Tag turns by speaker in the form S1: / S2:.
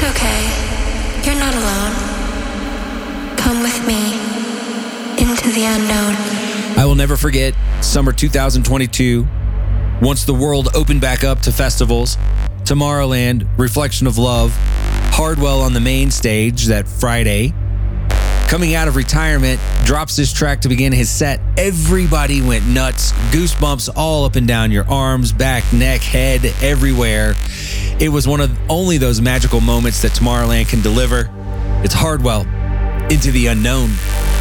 S1: It's okay. You're not alone. Come with me into the unknown.
S2: I will never forget summer 2022. Once the world opened back up to festivals, Tomorrowland, Reflection of Love, Hardwell on the main stage that Friday. Coming out of retirement, drops this track to begin his set. Everybody went nuts. Goosebumps all up and down your arms, back, neck, head, everywhere. It was one of only those magical moments that Tomorrowland can deliver. It's Hardwell, Into the Unknown.